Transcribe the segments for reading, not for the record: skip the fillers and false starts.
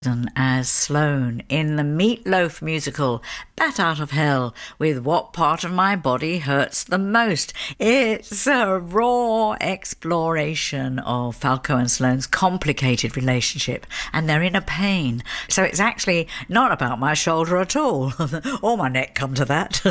as Sloane in the Meat Loaf musical Bat Out of Hell with What Part of My Body Hurts the Most. It's a raw exploration of Falco and Sloane's complicated relationship and their inner pain. So it's actually not about my shoulder at all, or my neck, come to that.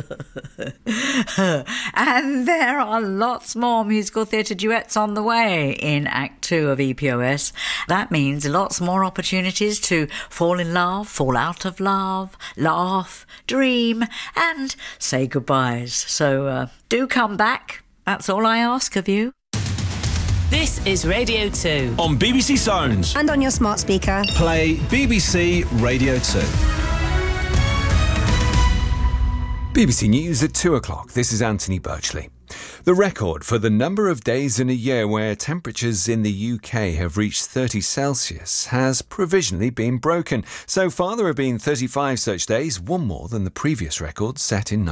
And there are lots more musical theatre duets on the way in Act 2 of EPOS. That means lots more opportunities to fall in love, fall out of love, laugh, dream and say goodbyes. So do come back. That's all I ask of you. This is Radio 2. On BBC Sounds. And on your smart speaker. Play BBC Radio 2. BBC News at 2 o'clock. This is Anthony Birchley. The record for the number of days in a year where temperatures in the UK have reached 30 Celsius has provisionally been broken. So far, there have been 35 such days, one more than the previous record set in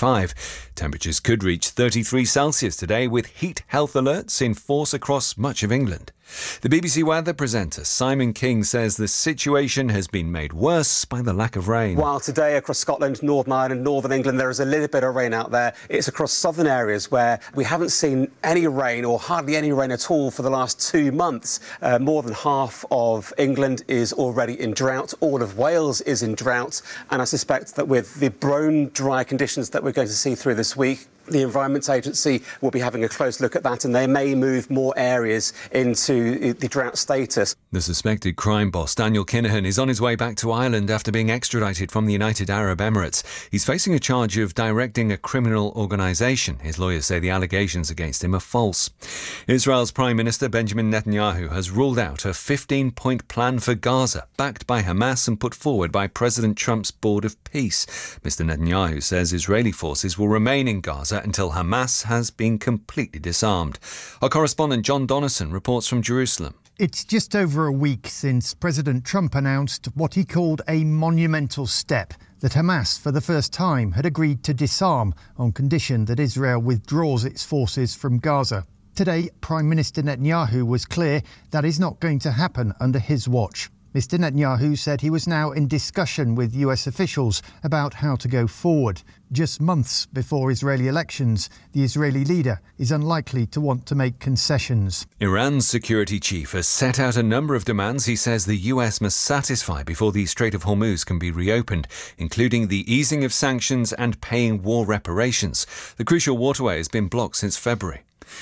1995. Temperatures could reach 33 Celsius today, with heat health alerts in force across much of England. The BBC weather presenter Simon King says the situation has been made worse by the lack of rain. While today across Scotland, Northern Ireland, Northern England, there is a little bit of rain out there, it's across southern areas where we haven't seen any rain or hardly any rain at all for the last 2 months. More than half of England is already in drought. All of Wales is in drought. And I suspect that with the bone dry conditions that we're going to see through this week, the Environment Agency will be having a close look at that, and they may move more areas into the drought status. The suspected crime boss, Daniel Kinahan, is on his way back to Ireland after being extradited from the United Arab Emirates. He's facing a charge of directing a criminal organisation. His lawyers say the allegations against him are false. Israel's Prime Minister Benjamin Netanyahu has ruled out a 15-point plan for Gaza, backed by Hamas and put forward by President Trump's Board of Peace. Mr. Netanyahu says Israeli forces will remain in Gaza until Hamas has been completely disarmed. Our correspondent John Donison reports from Jerusalem. It's just over a week since President Trump announced what he called a monumental step, that Hamas, for the first time, had agreed to disarm on condition that Israel withdraws its forces from Gaza. Today, Prime Minister Netanyahu was clear that is not going to happen under his watch. Mr. Netanyahu said he was now in discussion with US officials about how to go forward. Just months before Israeli elections, the Israeli leader is unlikely to want to make concessions. Iran's security chief has set out a number of demands he says the US must satisfy before the Strait of Hormuz can be reopened, including the easing of sanctions and paying war reparations. The crucial waterway has been blocked since February.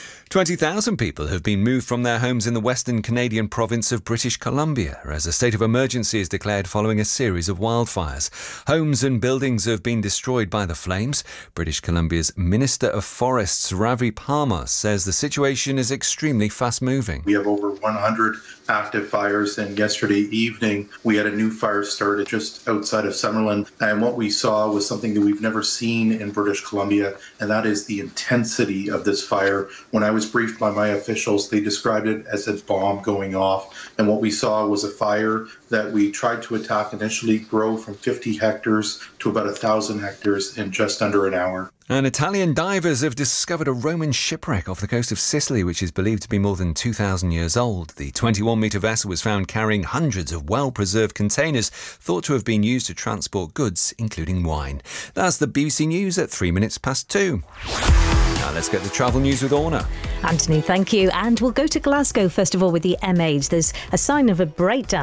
20,000 people have been moved from their homes in the western Canadian province of British Columbia as a state of emergency is declared following a series of wildfires. Homes and buildings have been destroyed by the flames. British Columbia's Minister of Forests, Ravi Parmar, says the situation is extremely fast-moving. We have over 100 active fires, and yesterday evening we had a new fire started just outside of Summerlin, and what we saw was something that we've never seen in British Columbia, and that is the intensity of this fire. When I was briefed by my officials, they described it as a bomb going off, and what we saw was a fire that we tried to attack initially grow from 50 hectares to about 1,000 hectares in just under an hour. And Italian divers have discovered a Roman shipwreck off the coast of Sicily, which is believed to be more than 2,000 years old. The 21-metre vessel was found carrying hundreds of well-preserved containers thought to have been used to transport goods, including wine. That's the BBC News at 2:03. Now let's get the travel news with Orna. Anthony, thank you. And we'll go to Glasgow first of all with the M8. There's a sign of a breakdown